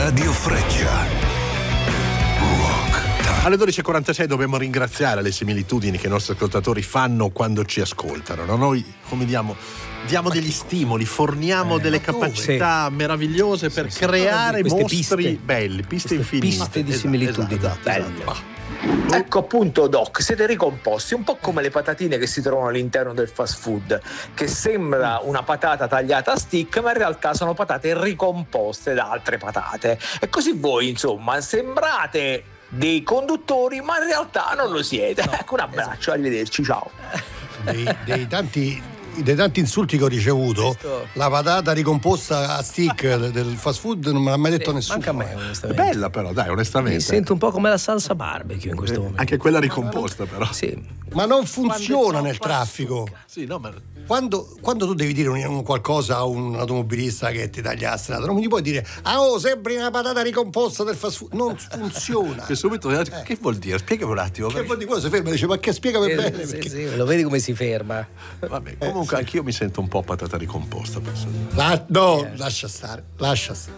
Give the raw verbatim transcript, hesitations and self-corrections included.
Radio Freccia. Rock Time. Alle dodici e quarantasei dobbiamo ringraziare le similitudini che i nostri ascoltatori fanno quando ci ascoltano. No? Noi, come diamo, diamo degli stimoli, forniamo Eh, delle ma dove? capacità meravigliose per sì, creare queste mostri piste. belli, piste Queste infinite. piste di Esatto, similitudini. esatto, Bello. esatto. Ecco appunto, Doc, siete ricomposti, un po' come le patatine che si trovano all'interno del fast food, che sembra una patata tagliata a stick, ma in realtà sono patate ricomposte da altre patate. E così voi, insomma, sembrate dei conduttori, ma in realtà non lo siete. No, ecco, un abbraccio, esatto. arrivederci, ciao. Dei, dei tanti dei tanti insulti che ho ricevuto, Questo- la patata ricomposta a stick del fast food non me l'ha mai detto nessuno. Manca a me, È onestamente. bella però, dai, onestamente. Mi sento un po' come la salsa barbecue in questo momento. Anche quella ricomposta però. Sì. Ma non funziona nel traffico. Sì, no, ma Quando, quando tu devi dire un, un qualcosa a un automobilista che ti taglia la strada, non gli puoi dire ah oh, sembri una patata ricomposta del fast food. Non funziona. che subito che vuol dire? Spiegami un attimo. Che perché- vuol dire? Quello si ferma e dice ma che spiega per Eh, bene sì, perché- sì, lo vedi come si ferma. Vabbè, comunque anch'io mi sento un po' patata ricomposta personalmente. La- no, lascia stare, lascia stare.